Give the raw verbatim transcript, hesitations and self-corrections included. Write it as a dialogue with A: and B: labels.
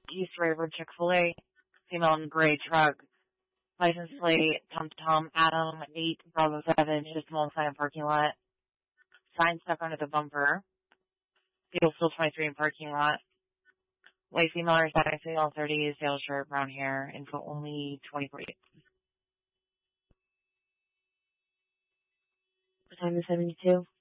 A: East River Chick-fil-A. Female in gray truck. License plate, Tom Tom Adam eight Bravo seven, just alongside parking lot. Sign stuck under the bumper. Vehicle still twenty-three in parking lot. White female, respecting female thirty, sales shirt, brown hair, info only twenty forty-eight. Time is seventy-two.